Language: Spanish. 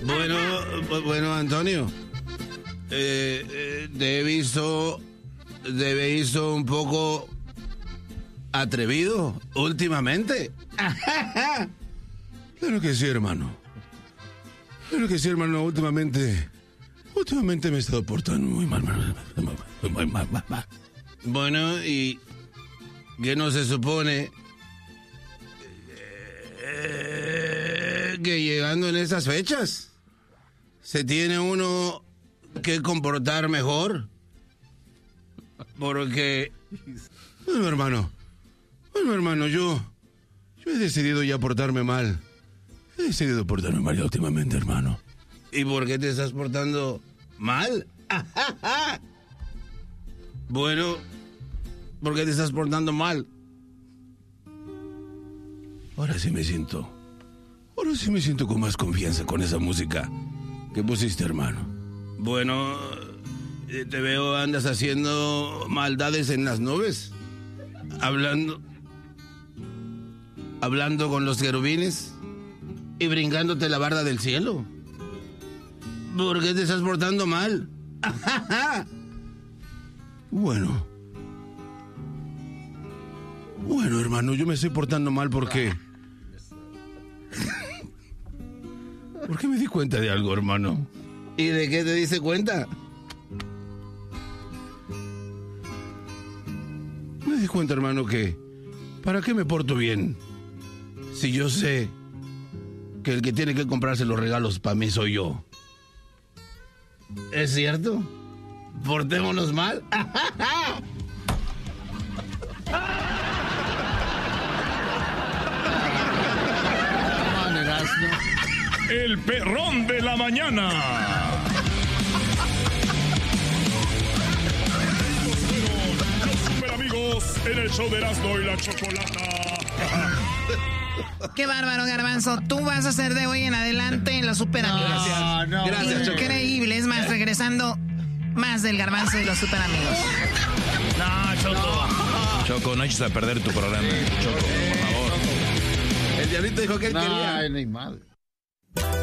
Bueno, Antonio, te he visto un poco atrevido últimamente. Claro que sí, hermano. Últimamente me he estado portando muy mal. Bueno, ¿y qué no se supone que llegando en esas fechas se tiene uno que comportar mejor? Porque, bueno, hermano, yo he decidido ya portarme mal. He decidido portarme mal ya últimamente, hermano. ¿Y por qué te estás portando mal? Bueno, ¿por qué te estás portando mal? Ahora sí me siento con más confianza con esa música que pusiste, hermano. Bueno, te veo, andas haciendo maldades en las nubes. Hablando con los querubines y brincándote la barda del cielo. ¿Por qué te estás portando mal? Bueno, hermano, yo me estoy portando mal porque me di cuenta de algo, hermano. ¿Y de qué te diste cuenta? Me di cuenta, hermano, que ¿para qué me porto bien? Si yo sé que el que tiene que comprarse los regalos para mí soy yo. ¿Es cierto? ¿Portémonos mal? El perrón de la mañana. Los super amigos en el show de Erasmo y la Chocolata. Qué bárbaro, Garbanzo. Tú vas a ser de hoy en adelante en los super amigos. Gracias, increíble. Es más, regresando más del Garbanzo y los super amigos. No, Choco, no eches a perder tu programa. Choco, por favor. El diablito dijo que él quería. Ay, no hay madre.